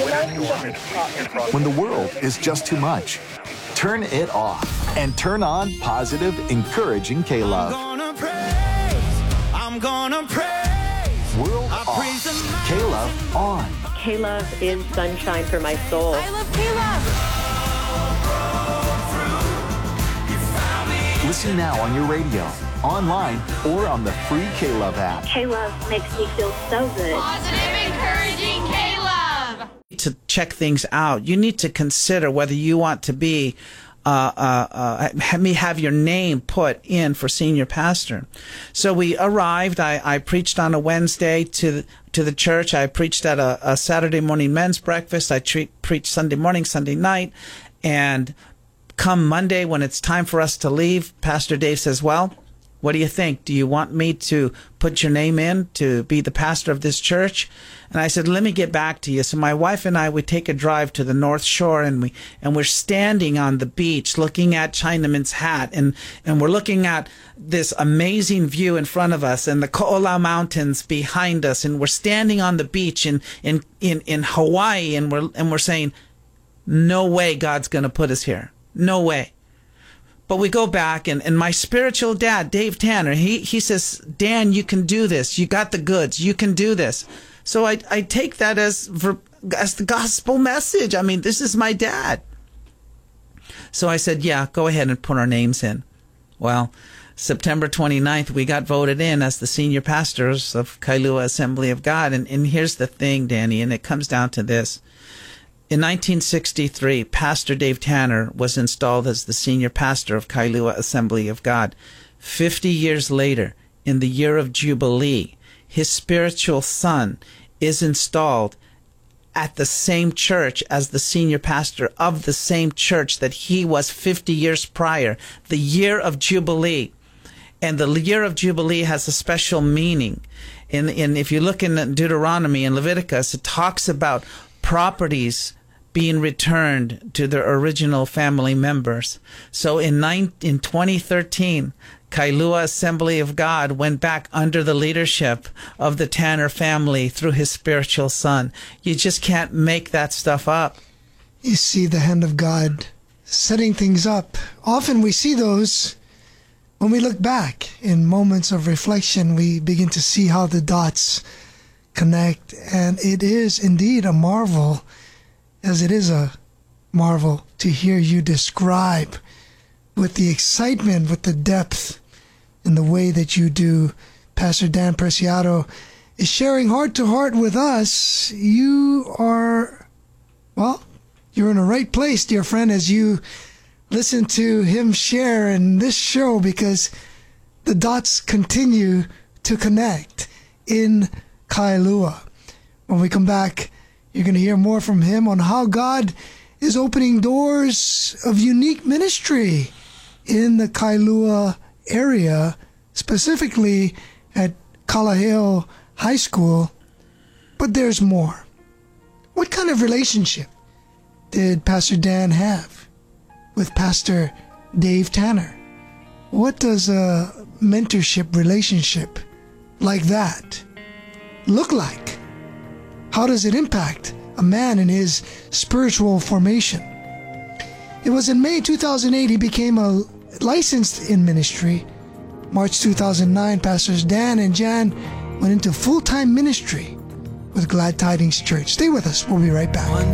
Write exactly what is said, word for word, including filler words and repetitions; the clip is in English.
When the world is just too much, turn it off and turn on positive, encouraging K-Love. I'm gonna praise, I'm gonna praise. World off, K-Love on. K-Love is sunshine for my soul. I love K-Love. Listen now on your radio, online, or on the free K-Love app. K-Love makes me feel so good. Positive, encouraging K-Love. To check things out, you need to consider whether you want to be Uh, uh, uh, have me have your name put in for senior pastor. So we arrived. I, I preached on a Wednesday to the, to the church. I preached at a, a Saturday morning men's breakfast. I tre- preached Sunday morning, Sunday night. And come Monday, when it's time for us to leave, Pastor Dave says, well, what do you think? Do you want me to put your name in to be the pastor of this church? And I said, let me get back to you. So my wife and I would take a drive to the North Shore, and we and we're standing on the beach looking at Chinaman's Hat, and, and we're looking at this amazing view in front of us and the Ko'olau Mountains behind us, and we're standing on the beach in in, in, in Hawaii, and we're and we're saying, no way God's gonna put us here. No way. But we go back, and, and my spiritual dad, Dave Tanner, he, he says, Dan, you can do this. You got the goods. You can do this. So I, I take that as, as the gospel message. I mean, this is my dad. So I said, yeah, go ahead and put our names in. Well, September twenty-ninth, we got voted in as the senior pastors of Kailua Assembly of God. And, and here's the thing, Danny, and it comes down to this. In nineteen sixty-three, Pastor Dave Tanner was installed as the senior pastor of Kailua Assembly of God. Fifty years later, in the year of Jubilee, his spiritual son is installed at the same church as the senior pastor of the same church that he was fifty years prior, the year of Jubilee. And the year of Jubilee has a special meaning. In, in, if you look in Deuteronomy and Leviticus, it talks about properties being returned to their original family members. So in, nine, in twenty thirteen, Kailua Assembly of God went back under the leadership of the Tanner family through his spiritual son. You just can't make that stuff up. You see the hand of God setting things up. Often we see those when we look back in moments of reflection. We begin to see how the dots connect, and it is indeed a marvel, as it is a marvel to hear you describe with the excitement, with the depth, in the way that you do. Pastor Dan Preciado is sharing heart to heart with us. You are, well, you're in the right place, dear friend, as you listen to him share in this show, because the dots continue to connect in Kailua. When we come back, you're going to hear more from him on how God is opening doors of unique ministry in the Kailua area, specifically at Kalaheo High School. But there's more. What kind of relationship did Pastor Dan have with Pastor Dave Tanner? What does a mentorship relationship like that look like? How does it impact a man in his spiritual formation? It was in May two thousand eight he became a licensed in ministry. March two thousand nine, Pastors Dan and Jan went into full-time ministry with Glad Tidings Church. Stay with us. We'll be right back.